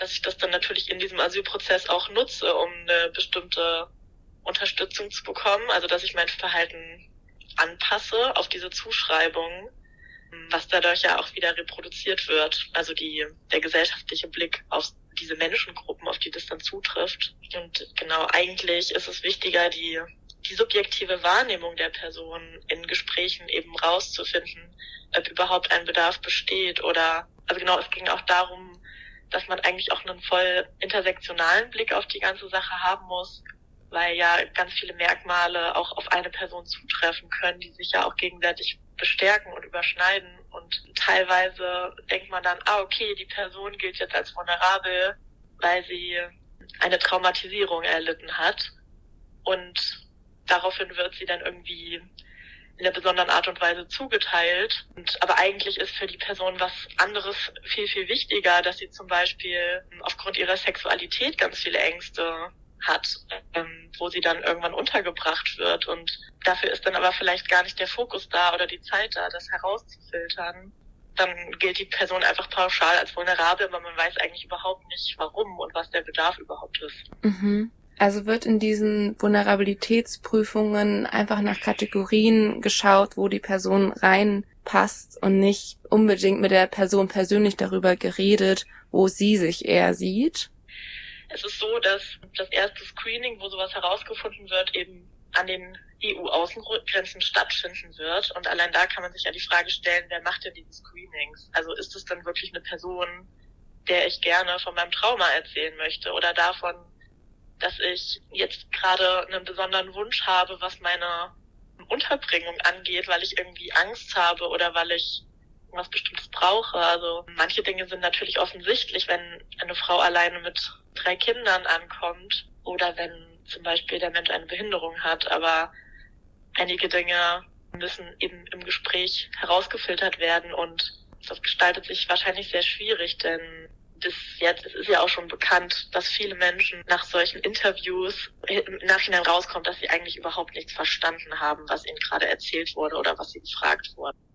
dass ich das dann natürlich in diesem Asylprozess auch nutze, um eine bestimmte Unterstützung zu bekommen. Also dass ich mein Verhalten anpasse auf diese Zuschreibung, was dadurch ja auch wieder reproduziert wird. Also der gesellschaftliche Blick auf diese Menschengruppen, auf die das dann zutrifft. Und genau, eigentlich ist es wichtiger, die subjektive Wahrnehmung der Person in Gesprächen eben rauszufinden, ob überhaupt ein Bedarf besteht oder, also genau, es ging auch darum, dass man eigentlich auch einen voll intersektionalen Blick auf die ganze Sache haben muss, weil ja ganz viele Merkmale auch auf eine Person zutreffen können, die sich ja auch gegenseitig bestärken und überschneiden. Und teilweise denkt man dann, okay, die Person gilt jetzt als vulnerabel, weil sie eine Traumatisierung erlitten hat. Und daraufhin wird sie dann irgendwie in einer besonderen Art und Weise zugeteilt. Aber eigentlich ist für die Person was anderes viel, viel wichtiger, dass sie zum Beispiel aufgrund ihrer Sexualität ganz viele Ängste hat, wo sie dann irgendwann untergebracht wird. Und dafür ist dann aber vielleicht gar nicht der Fokus da oder die Zeit da, das herauszufiltern. Dann gilt die Person einfach pauschal als vulnerabel, aber man weiß eigentlich überhaupt nicht, warum und was der Bedarf überhaupt ist. Mhm. Also wird in diesen Vulnerabilitätsprüfungen einfach nach Kategorien geschaut, wo die Person reinpasst und nicht unbedingt mit der Person persönlich darüber geredet, wo sie sich eher sieht? Es ist so, dass das erste Screening, wo sowas herausgefunden wird, eben an den EU-Außengrenzen stattfinden wird. Und allein da kann man sich ja die Frage stellen, wer macht denn diese Screenings? Also ist es dann wirklich eine Person, der ich gerne von meinem Trauma erzählen möchte oder davon, dass ich jetzt gerade einen besonderen Wunsch habe, was meine Unterbringung angeht, weil ich irgendwie Angst habe oder weil ich was Bestimmtes brauche. Also manche Dinge sind natürlich offensichtlich, wenn eine Frau alleine mit 3 Kindern ankommt oder wenn zum Beispiel der Mensch eine Behinderung hat. Aber einige Dinge müssen eben im Gespräch herausgefiltert werden und das gestaltet sich wahrscheinlich sehr schwierig, denn bis jetzt, es ist ja auch schon bekannt, dass viele Menschen nach solchen Interviews im Nachhinein rauskommt, dass sie eigentlich überhaupt nichts verstanden haben, was ihnen gerade erzählt wurde oder was sie gefragt wurde.